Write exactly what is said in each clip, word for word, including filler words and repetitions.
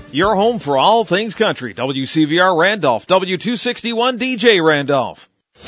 your home for all things country. W C V R Randolph, W two sixty-one D J Randolph.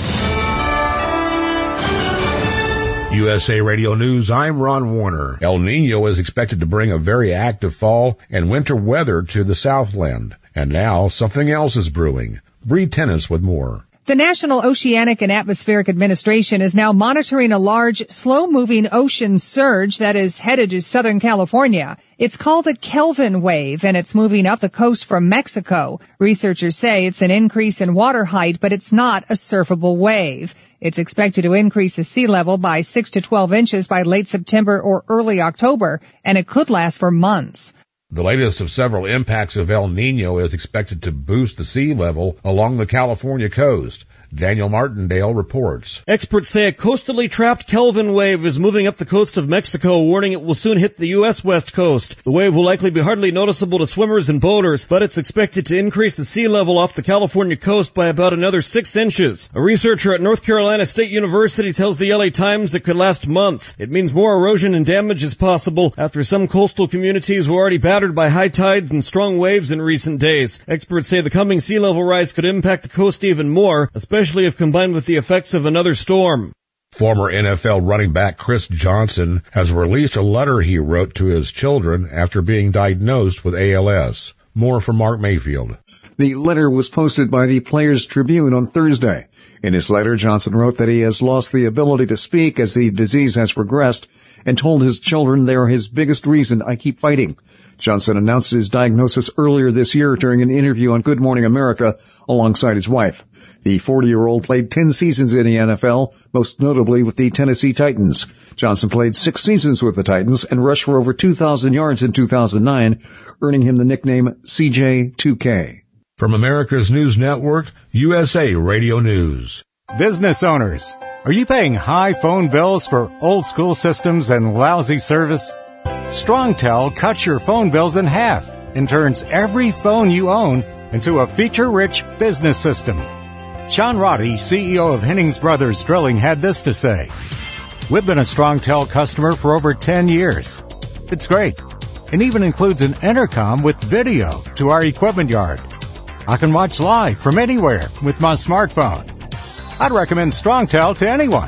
U S A Radio News, I'm Ron Warner. El Nino is expected to bring a very active fall and winter weather to the Southland. And now, something else is brewing. Bree Tennis with more. The National Oceanic and Atmospheric Administration is now monitoring a large, slow-moving ocean surge that is headed to Southern California. It's called a Kelvin wave, and it's moving up the coast from Mexico. Researchers say it's an increase in water height, but it's not a surfable wave. It's expected to increase the sea level by six to twelve inches by late September or early October, and it could last for months. The latest of several impacts of El Nino is expected to boost the sea level along the California coast. Daniel Martindale reports. Experts say a coastally trapped Kelvin wave is moving up the coast of Mexico, warning it will soon hit the U S west coast. The wave will likely be hardly noticeable to swimmers and boaters, but it's expected to increase the sea level off the California coast by about another six inches. A researcher at North Carolina State University tells the L A Times it could last months. It means more erosion and damage is possible after some coastal communities were already battered by high tides and strong waves in recent days. Experts say the coming sea level rise could impact the coast even more, especially especially if combined with the effects of another storm. Former N F L running back Chris Johnson has released a letter he wrote to his children after being diagnosed with A L S. More from Mark Mayfield. The letter was posted by the Players Tribune on Thursday. In his letter, Johnson wrote that he has lost the ability to speak as the disease has progressed and told his children they are his biggest reason I keep fighting. Johnson announced his diagnosis earlier this year during an interview on Good Morning America alongside his wife. The forty-year-old played ten seasons in the N F L, most notably with the Tennessee Titans. Johnson played six seasons with the Titans and rushed for over two thousand yards in two thousand nine, earning him the nickname C J two K. From America's News Network, U S A Radio News. Business owners, are you paying high phone bills for old-school systems and lousy service? StrongTel cuts your phone bills in half and turns every phone you own into a feature-rich business system. Sean Roddy, C E O of Hennings Brothers Drilling, had this to say. We've been a StrongTel customer for over ten years. It's great, and even includes an intercom with video to our equipment yard. I can watch live from anywhere with my smartphone. I'd recommend StrongTel to anyone.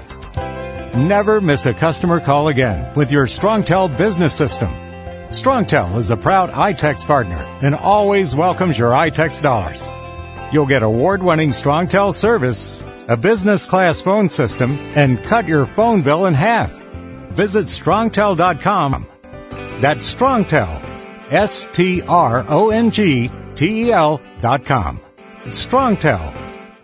Never miss a customer call again with your StrongTel business system. StrongTel is a proud iTex partner and always welcomes your iTex dollars. You'll get award-winning StrongTel service, a business-class phone system, and cut your phone bill in half. Visit strongtel dot com. That's StrongTel, S T R O N G T E L dot com. It's StrongTel.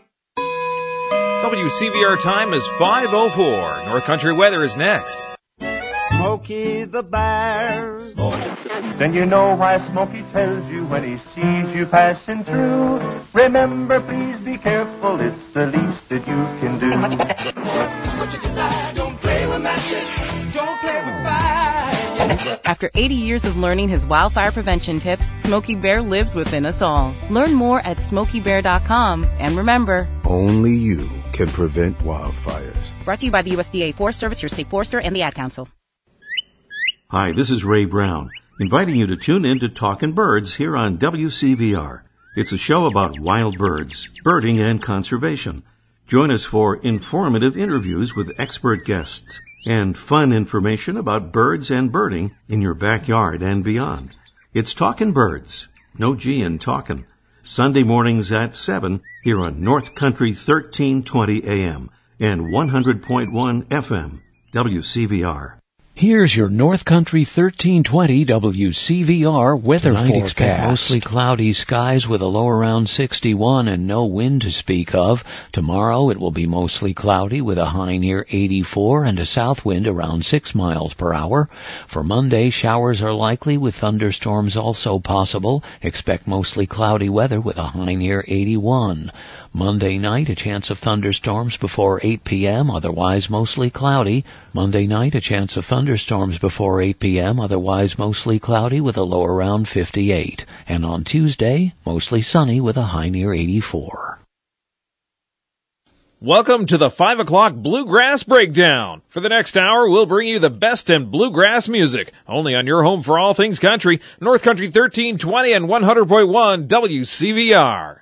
W C V R time is five oh four. North Country weather is next. Smokey the Bear. Then you know why Smokey tells you when he sees you passing through. Remember, please be careful, it's the least that you can do. What you decide, don't play with matches, don't play with fire. After eighty years of learning his wildfire prevention tips, Smokey Bear lives within us all. Learn more at smokey bear dot com. And remember, only you can prevent wildfires. Brought to you by the U S D A Forest Service, your state forester, and the Ad Council. Hi, this is Ray Brown, inviting you to tune in to Talkin' Birds here on W C V R. It's a show about wild birds, birding, and conservation. Join us for informative interviews with expert guests and fun information about birds and birding in your backyard and beyond. It's Talkin' Birds, no G in talkin', Sunday mornings at seven here on North Country thirteen twenty A M and one hundred point one F M, W C V R. Here's your North Country thirteen twenty W C V R weather Tonight forecast. Expect mostly cloudy skies with a low around sixty-one and no wind to speak of. Tomorrow it will be mostly cloudy with a high near eighty-four and a south wind around six miles per hour. For Monday, showers are likely with thunderstorms also possible. Expect mostly cloudy weather with a high near eighty-one. Monday night, a chance of thunderstorms before eight p.m., otherwise mostly cloudy. Monday night, a chance of thunderstorms before eight p.m., otherwise mostly cloudy with a low around fifty-eight. And on Tuesday, mostly sunny with a high near eighty-four. Welcome to the five o'clock Bluegrass Breakdown. For the next hour, we'll bring you the best in bluegrass music, only on your home for all things country, North Country thirteen twenty and one hundred point one W C V R.